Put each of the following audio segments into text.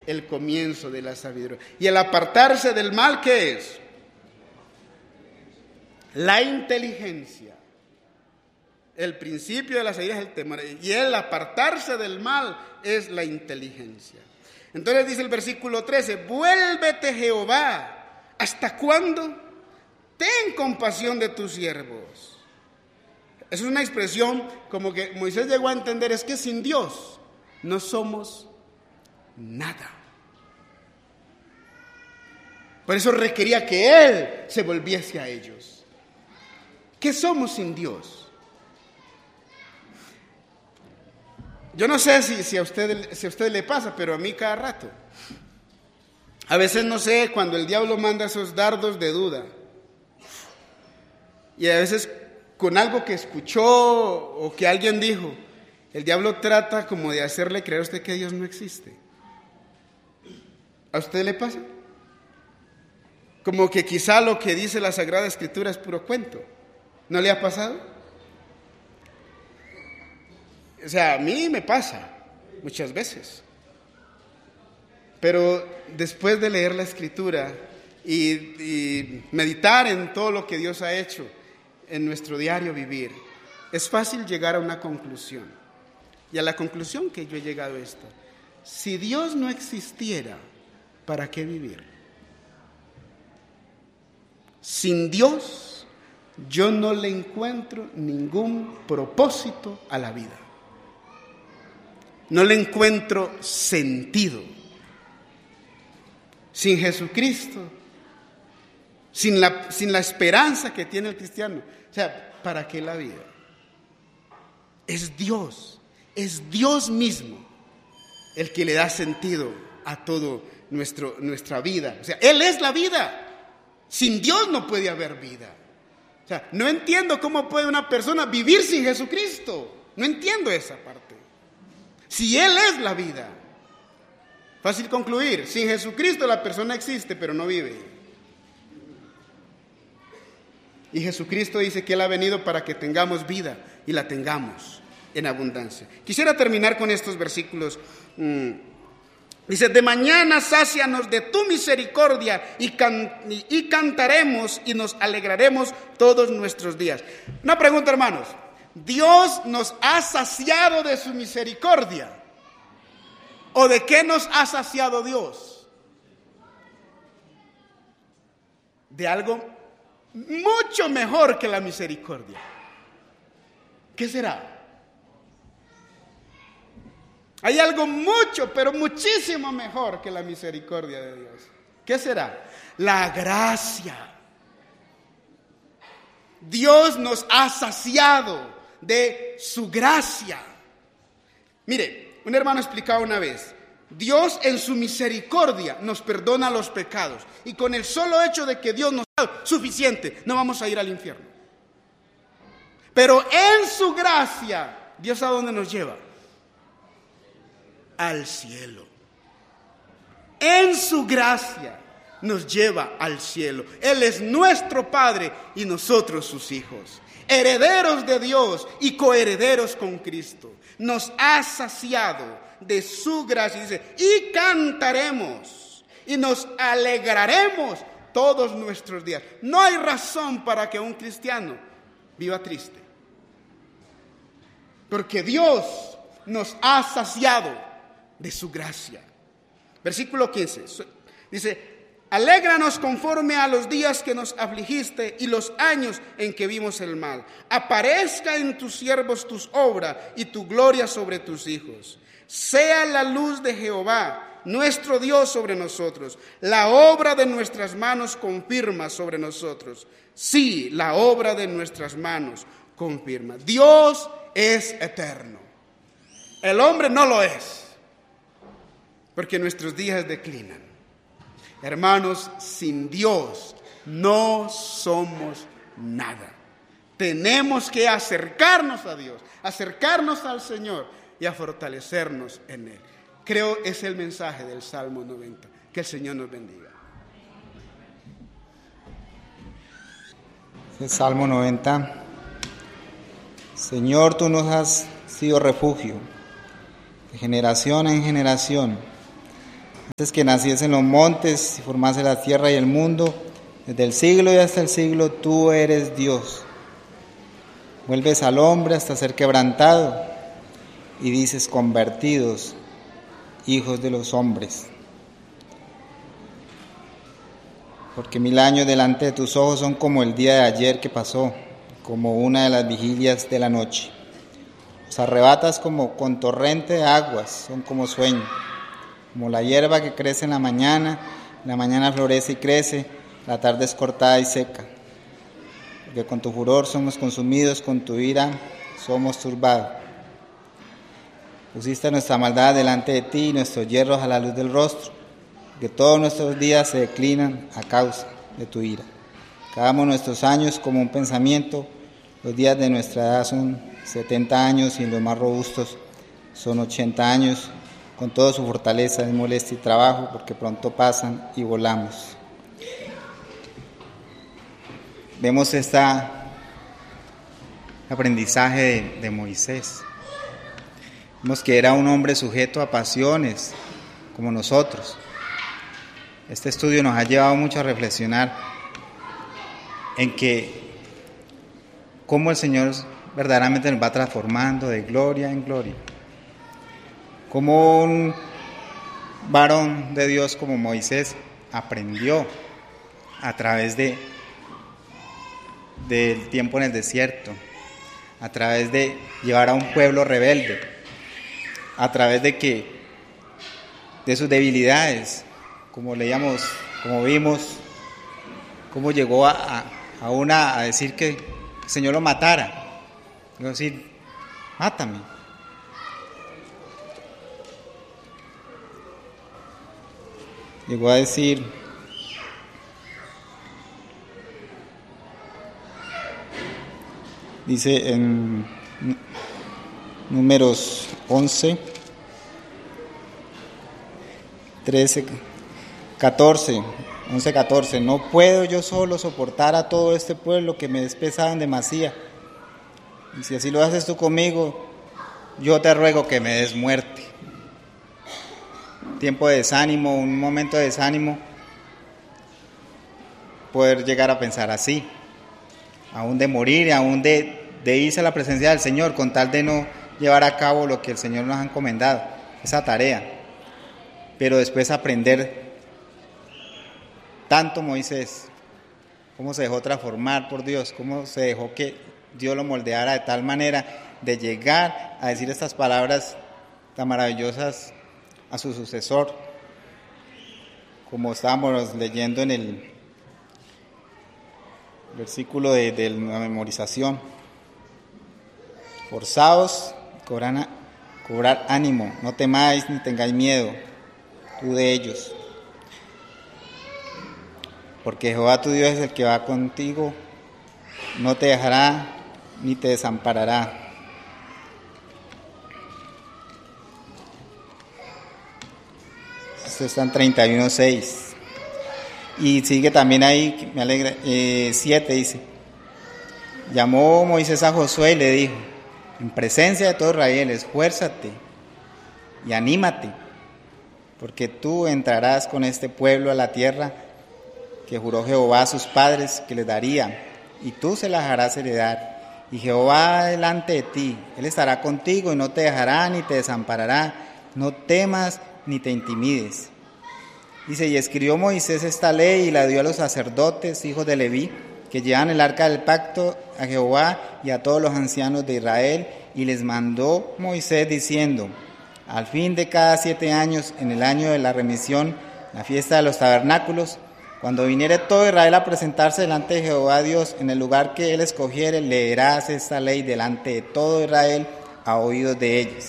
el comienzo de la sabiduría. Y el apartarse del mal, ¿qué es? La inteligencia. El principio de la sabiduría es el temor. Y el apartarse del mal es la inteligencia. Entonces dice el versículo 13, vuélvete Jehová, ¿hasta cuándo? Ten compasión de tus siervos. Es una expresión como que Moisés llegó a entender, es que sin Dios no somos nada. Por eso requería que Él se volviese a ellos. ¿Qué somos sin Dios? Yo no sé si a usted le pasa, pero a mí cada rato. A veces no sé, cuando el diablo manda esos dardos de duda. Y a veces con algo que escuchó o que alguien dijo, el diablo trata como de hacerle creer a usted que Dios no existe. ¿A usted le pasa? Como que quizá lo que dice la Sagrada Escritura es puro cuento. ¿No le ha pasado? O sea, a mí me pasa muchas veces. Pero después de leer la Escritura y meditar en todo lo que Dios ha hecho en nuestro diario vivir, es fácil llegar a una conclusión. Y a la conclusión que yo he llegado es esta: si Dios no existiera, ¿para qué vivir? Sin Dios, yo no le encuentro ningún propósito a la vida. No le encuentro sentido. Sin Jesucristo, sin la esperanza que tiene el cristiano, o sea, ¿para qué la vida? Es Dios mismo el que le da sentido a todo nuestra vida. O sea, Él es la vida. Sin Dios no puede haber vida. O sea, no entiendo cómo puede una persona vivir sin Jesucristo. No entiendo esa parte. Si Él es la vida. Fácil concluir, sin Jesucristo la persona existe, pero no vive. Y Jesucristo dice que Él ha venido para que tengamos vida y la tengamos en abundancia. Quisiera terminar con estos versículos. Dice, de mañana sácianos de tu misericordia y cantaremos y nos alegraremos todos nuestros días. Una pregunta, hermanos. ¿Dios nos ha saciado de su misericordia? ¿O de qué nos ha saciado Dios? De algo mucho mejor que la misericordia. ¿Qué será? Hay algo mucho, pero muchísimo mejor que la misericordia de Dios. ¿Qué será? La gracia. Dios nos ha saciado de su gracia. Mire, un hermano explicaba una vez, Dios en su misericordia nos perdona los pecados, y con el solo hecho de que Dios nos ha dado suficiente, no vamos a ir al infierno. Pero en su gracia, ¿Dios a dónde nos lleva? Al cielo. En su gracia nos lleva al cielo. Él es nuestro Padre y nosotros sus hijos, herederos de Dios y coherederos con Cristo. Nos ha saciado de su gracia, dice, y cantaremos y nos alegraremos todos nuestros días. No hay razón para que un cristiano viva triste, porque Dios nos ha saciado de su gracia. Versículo 15 dice, alégranos conforme a los días que nos afligiste y los años en que vimos el mal. Aparezca en tus siervos tus obras y tu gloria sobre tus hijos. Sea la luz de Jehová, nuestro Dios, sobre nosotros. La obra de nuestras manos confirma sobre nosotros. Sí, la obra de nuestras manos confirma. Dios es eterno. El hombre no lo es, porque nuestros días declinan. Hermanos, sin Dios no somos nada. Tenemos que acercarnos a Dios, acercarnos al Señor y a fortalecernos en Él. Creo es el mensaje del Salmo 90. Que el Señor nos bendiga. El Salmo 90. Señor, tú nos has sido refugio de generación en generación. Antes que naciese en los montes y formase la tierra y el mundo, desde el siglo y hasta el siglo, tú eres Dios. Vuelves al hombre hasta ser quebrantado y dices, convertidos, hijos de los hombres. Porque 1000 años delante de tus ojos son como el día de ayer que pasó, como una de las vigilias de la noche. Los arrebatas como con torrente de aguas, son como sueño. Como la hierba que crece en la mañana florece y crece, la tarde es cortada y seca. Porque con tu furor somos consumidos, con tu ira somos turbados. Pusiste nuestra maldad delante de ti y nuestros hierros a la luz del rostro, que todos nuestros días se declinan a causa de tu ira. Acabamos nuestros años como un pensamiento, los días de nuestra edad son 70 años y los más robustos son 80 años. Con toda su fortaleza es molestia y trabajo, porque pronto pasan y volamos. Vemos este aprendizaje de Moisés. Vemos que era un hombre sujeto a pasiones, como nosotros. Este estudio nos ha llevado mucho a reflexionar en que cómo el Señor verdaderamente nos va transformando de gloria en gloria. Como un varón de Dios como Moisés aprendió a través del tiempo en el desierto, a través de llevar a un pueblo rebelde, a través de sus debilidades, como leíamos, como vimos, cómo llegó a decir que el Señor lo matara, a decir, mátame. Llegó a decir, dice en Números 11, 13, 14, 11, 14, no puedo yo solo soportar a todo este pueblo que me es pesado en demasía, y si así lo haces tú conmigo, yo te ruego que me des muerte. Tiempo de desánimo, un momento de desánimo, poder llegar a pensar así, aún de morir, aún de irse a la presencia del Señor, con tal de no llevar a cabo lo que el Señor nos ha encomendado, esa tarea. Pero después aprender tanto Moisés, cómo se dejó transformar por Dios, cómo se dejó que Dios lo moldeara de tal manera de llegar a decir estas palabras tan maravillosas a su sucesor, como estábamos leyendo en el versículo de la memorización. Forzaos, cobrar ánimo, no temáis ni tengáis miedo, tú de ellos. Porque Jehová tu Dios es el que va contigo, no te dejará ni te desamparará. Esto está en 31:6. Y sigue también ahí, me alegra, 7 dice, llamó Moisés a Josué y le dijo, en presencia de todo Israel, esfuérzate y anímate, porque tú entrarás con este pueblo a la tierra que juró Jehová a sus padres que les daría, y tú se las harás heredar, y Jehová delante de ti, Él estará contigo y no te dejará ni te desamparará, no temas ni te intimides. Dice, y escribió Moisés esta ley y la dio a los sacerdotes, hijos de Leví, que llevan el arca del pacto a Jehová y a todos los ancianos de Israel, y les mandó Moisés diciendo, al fin de cada 7 años, en el año de la remisión, la fiesta de los tabernáculos, cuando viniere todo Israel a presentarse delante de Jehová Dios, en el lugar que él escogiere, leerás esta ley delante de todo Israel a oídos de ellos.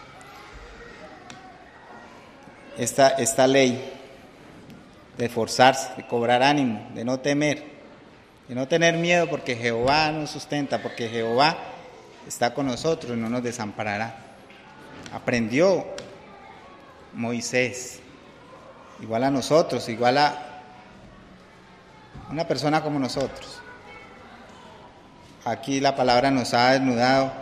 Esta ley de esforzarse, de cobrar ánimo, de no temer, de no tener miedo, porque Jehová nos sustenta, porque Jehová está con nosotros y no nos desamparará. Aprendió Moisés, igual a nosotros, igual a una persona como nosotros. Aquí la palabra nos ha desnudado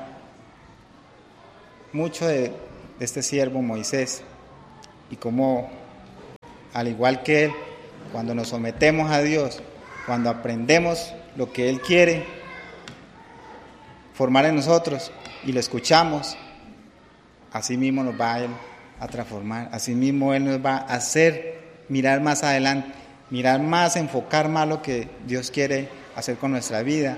mucho de este siervo Moisés y cómo al igual que Él, cuando nos sometemos a Dios, cuando aprendemos lo que Él quiere formar en nosotros y lo escuchamos, así mismo nos va Él a transformar, así mismo Él nos va a hacer mirar más adelante, mirar más, enfocar más lo que Dios quiere hacer con nuestra vida.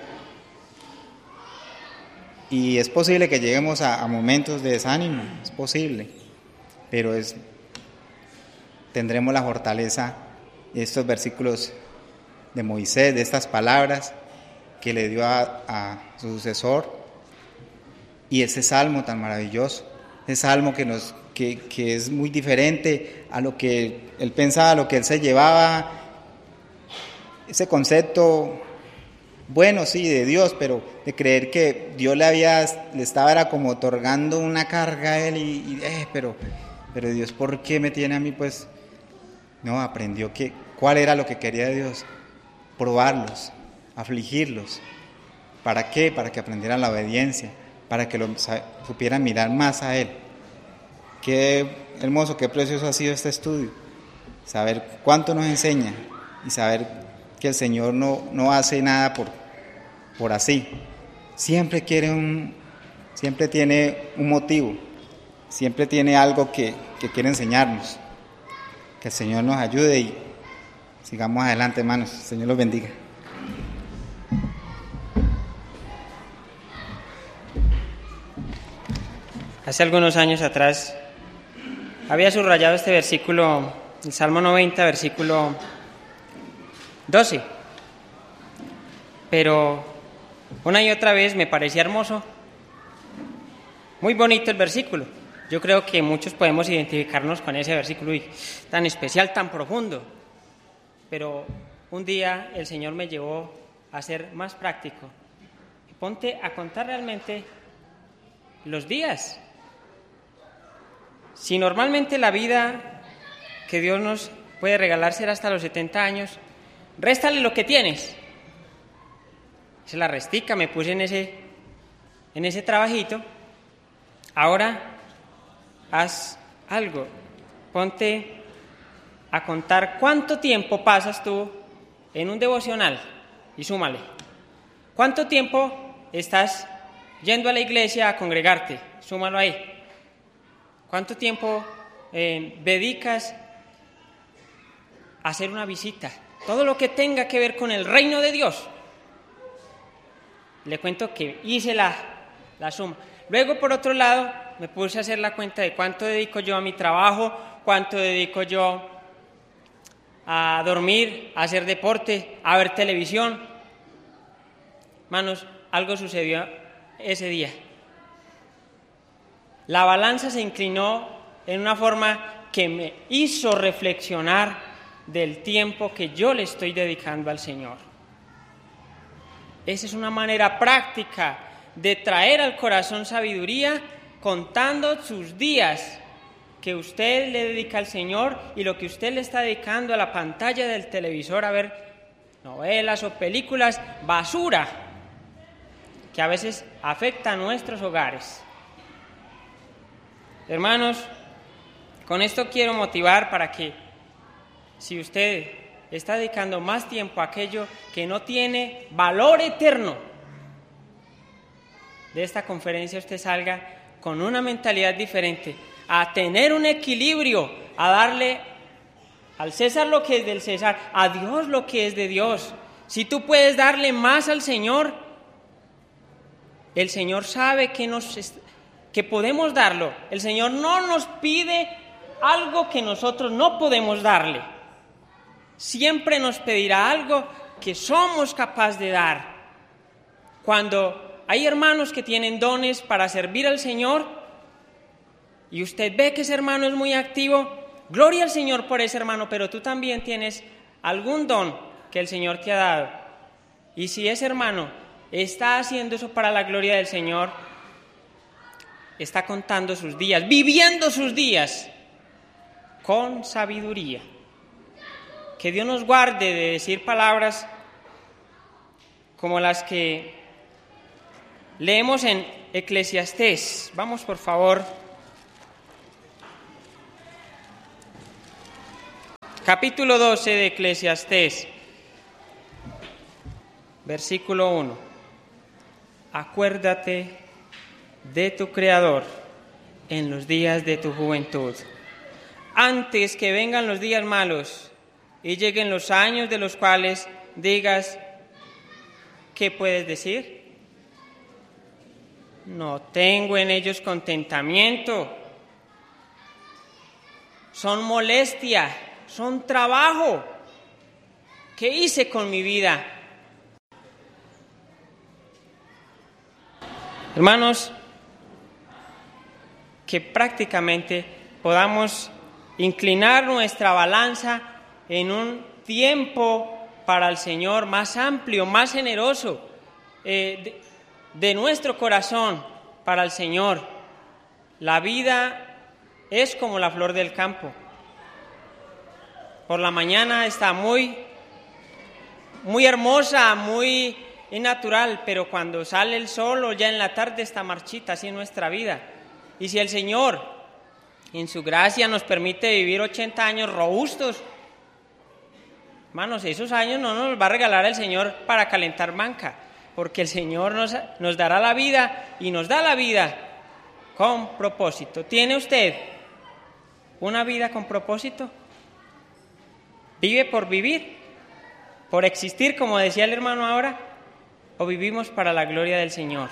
Y es posible que lleguemos a momentos de desánimo, es posible, pero tendremos la fortaleza de estos versículos de Moisés, de estas palabras que le dio a su sucesor, y ese salmo tan maravilloso, ese salmo que es muy diferente a lo que él pensaba, a lo que él se llevaba, ese concepto, bueno, sí, de Dios, pero de creer que Dios le estaba como otorgando una carga a él, pero Dios, ¿por qué me tiene a mí? Pues no, aprendió cuál era lo que quería Dios, probarlos, afligirlos. ¿Para qué? Para que aprendieran la obediencia, para que supieran mirar más a Él. Qué hermoso, qué precioso ha sido este estudio, saber cuánto nos enseña y saber que el Señor no hace nada por así. Siempre tiene un motivo, siempre tiene algo que quiere enseñarnos. Que el Señor nos ayude y sigamos adelante, hermanos. El Señor los bendiga. Hace algunos años atrás había subrayado este versículo, el Salmo 90, versículo 12. Pero una y otra vez me parecía hermoso, muy bonito el versículo. Yo creo que muchos podemos identificarnos con ese versículo, tan especial, tan profundo. Pero un día el Señor me llevó a ser más práctico. Ponte a contar realmente los días. Si normalmente la vida que Dios nos puede regalar será hasta los 70 años, réstale lo que tienes. Hice la restica, me puse en ese trabajito. Ahora haz algo, ponte a contar cuánto tiempo pasas tú en un devocional y súmale. ¿Cuánto tiempo estás yendo a la iglesia a congregarte? Súmalo ahí. ¿Cuánto tiempo dedicas a hacer una visita? Todo lo que tenga que ver con el reino de Dios. Le cuento que hice la suma. Luego, por otro lado, me puse a hacer la cuenta de cuánto dedico yo a mi trabajo, cuánto dedico yo a dormir, a hacer deporte, a ver televisión. Hermanos, algo sucedió ese día. La balanza se inclinó en una forma que me hizo reflexionar del tiempo que yo le estoy dedicando al Señor. Esa es una manera práctica de traer al corazón sabiduría, contando sus días que usted le dedica al Señor y lo que usted le está dedicando a la pantalla del televisor a ver novelas o películas basura que a veces afecta a nuestros hogares. Hermanos, con esto quiero motivar para que si usted está dedicando más tiempo a aquello que no tiene valor eterno, de esta conferencia usted salga con una mentalidad diferente, a tener un equilibrio, a darle al César lo que es del César, a Dios lo que es de Dios. Si tú puedes darle más al Señor, el Señor sabe que podemos darlo. El Señor no nos pide algo que nosotros no podemos darle. Siempre nos pedirá algo que somos capaces de dar. Cuando hay hermanos que tienen dones para servir al Señor y usted ve que ese hermano es muy activo, gloria al Señor por ese hermano, pero tú también tienes algún don que el Señor te ha dado. Y si ese hermano está haciendo eso para la gloria del Señor, está contando sus días, viviendo sus días con sabiduría. Que Dios nos guarde de decir palabras como las que leemos en Eclesiastés. Vamos, por favor. Capítulo 12 de Eclesiastés, versículo 1. Acuérdate de tu Creador en los días de tu juventud, antes que vengan los días malos y lleguen los años de los cuales digas, ¿qué puedes decir? No tengo en ellos contentamiento, son molestia, son trabajo. ¿Qué hice con mi vida? Hermanos, que prácticamente podamos inclinar nuestra balanza en un tiempo para el Señor más amplio, más generoso, de nuestro corazón para el Señor. La vida es como la flor del campo. Por la mañana está muy hermosa, muy natural, pero cuando sale el sol o ya en la tarde está marchita, así es nuestra vida. Y si el Señor, en su gracia, nos permite vivir 80 años robustos, hermanos, esos años no nos va a regalar el Señor para calentar banca, porque el Señor nos dará la vida y nos da la vida con propósito. ¿Tiene usted una vida con propósito? ¿Vive por vivir? ¿Por existir, como decía el hermano ahora? ¿O vivimos para la gloria del Señor?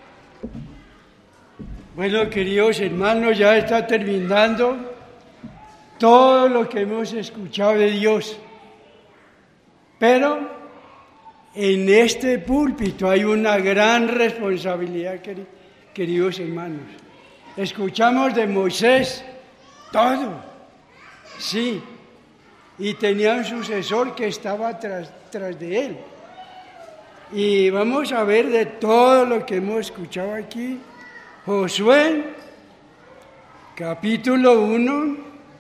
Bueno, queridos hermanos, ya está terminando todo lo que hemos escuchado de Dios. Pero en este púlpito hay una gran responsabilidad, queridos hermanos. Escuchamos de Moisés todo, sí, y tenía un sucesor que estaba tras de él. Y vamos a ver de todo lo que hemos escuchado aquí. Josué, capítulo 1,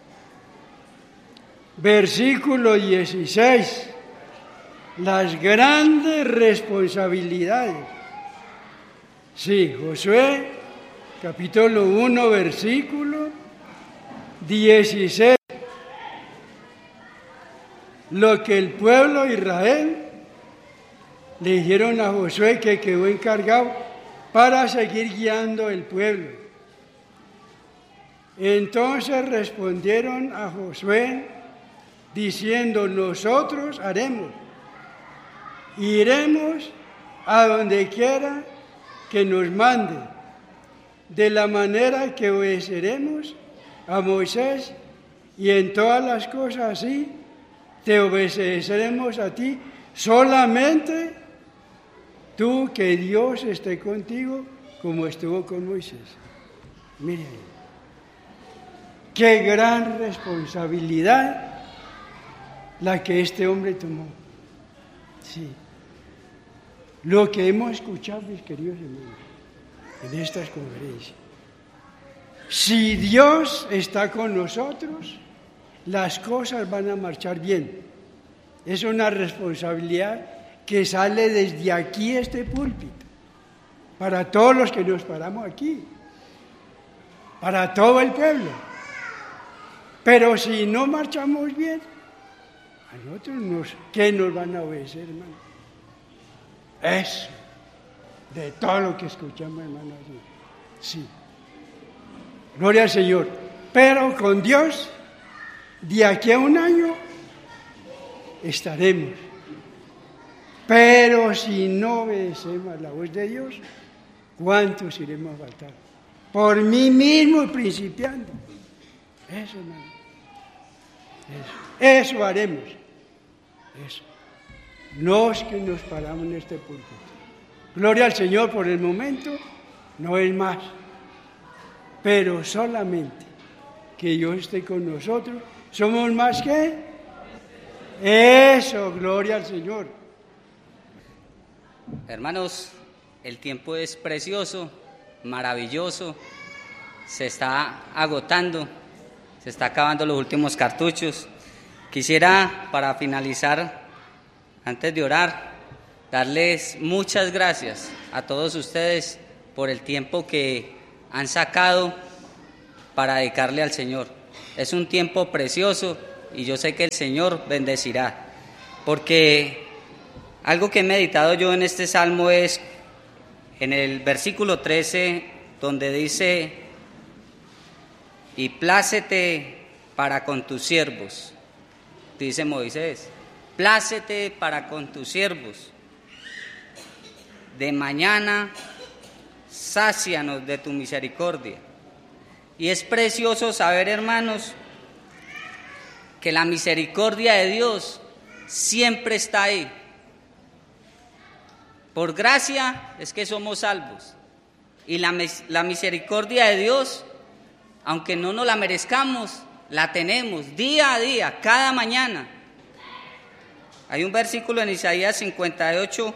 versículo 16. Las grandes responsabilidades. Sí, Josué, capítulo 1, versículo 16. Lo que el pueblo de Israel le dijeron a Josué, que quedó encargado para seguir guiando el pueblo. Entonces respondieron a Josué diciendo, nosotros haremos, iremos a donde quiera que nos mande, de la manera que obedeceremos a Moisés, y en todas las cosas así te obedeceremos a ti, solamente tú, que Dios esté contigo como estuvo con Moisés. Miren, qué gran responsabilidad la que este hombre tomó. Sí. Lo que hemos escuchado, mis queridos hermanos, en estas conferencias. Si Dios está con nosotros, las cosas van a marchar bien. Es una responsabilidad que sale desde aquí, este púlpito, para todos los que nos paramos aquí, para todo el pueblo. Pero si no marchamos bien, a nosotros ¿qué nos van a obedecer, hermano? Eso, de todo lo que escuchamos, hermano. Sí. Gloria al Señor. Pero con Dios, de aquí a un año, estaremos. Pero si no obedecemos la voz de Dios, ¿cuántos iremos a faltar? Por mí mismo principiando. Eso, hermano. Eso haremos. Eso. Los que nos paramos en este púlpito. Gloria al Señor, por el momento no es más. Pero solamente que Dios esté con nosotros, somos más que eso. Gloria al Señor. Hermanos, el tiempo es precioso, maravilloso, se está agotando, se está acabando los últimos cartuchos. Quisiera, para finalizar, antes de orar, darles muchas gracias a todos ustedes por el tiempo que han sacado para dedicarle al Señor. Es un tiempo precioso y yo sé que el Señor bendecirá. Porque algo que he meditado yo en este salmo es en el versículo 13, donde dice: y plácete para con tus siervos, dice Moisés, plácete para con tus siervos. De mañana sácianos de tu misericordia. Y es precioso saber, hermanos, que la misericordia de Dios siempre está ahí. Por gracia es que somos salvos. Y la misericordia de Dios, aunque no nos la merezcamos, la tenemos día a día, cada mañana. Hay un versículo en Isaías 58,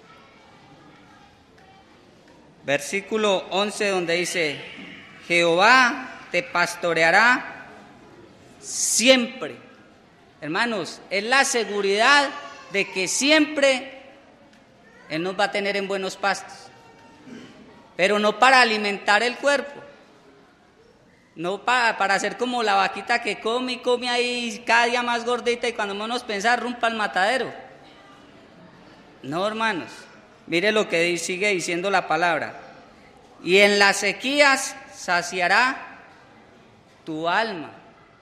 versículo 11, donde dice: Jehová te pastoreará siempre. Hermanos, es la seguridad de que siempre Él nos va a tener en buenos pastos, pero no para alimentar el cuerpo, no para hacer como la vaquita que come y come ahí cada día más gordita y cuando menos pensar rumpa al matadero. No, hermanos, mire lo que sigue diciendo la palabra: y en las sequías saciará tu alma.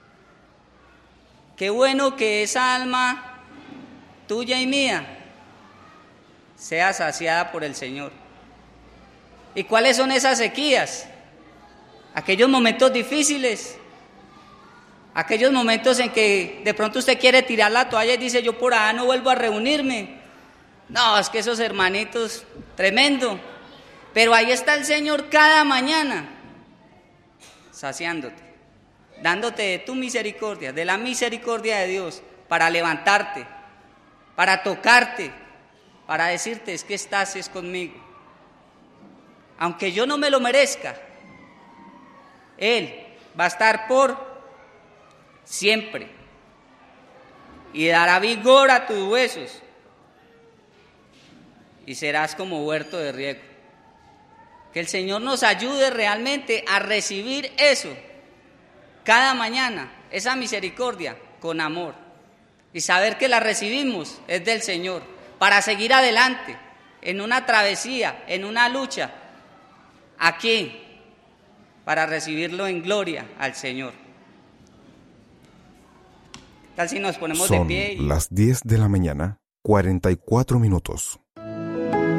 Qué bueno que esa alma tuya y mía sea saciada por el Señor. ¿Y cuáles son esas sequías? Aquellos momentos difíciles, aquellos momentos en que de pronto usted quiere tirar la toalla y dice: yo por allá no vuelvo a reunirme. No, es que esos hermanitos, tremendo. Pero ahí está el Señor cada mañana, saciándote, dándote de tu misericordia, de la misericordia de Dios, para levantarte, para tocarte, para decirte: es que estás conmigo. Aunque yo no me lo merezca, Él va a estar por siempre y dará vigor a tus huesos y serás como huerto de riego. Que el Señor nos ayude realmente a recibir eso cada mañana, esa misericordia con amor, y saber que la recibimos es del Señor, para seguir adelante en una travesía, en una lucha, aquí, para recibirlo en gloria al Señor. ¿Qué tal si nos ponemos de pie? Son las 10 de la mañana, 44 minutos.